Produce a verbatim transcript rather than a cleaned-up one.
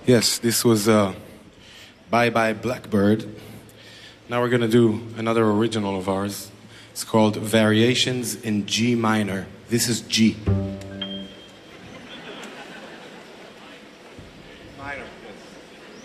Yes, this was uh, Bye Bye Blackbird. Now we're going to do another original of ours. It's called Variations in G Minor. This is G.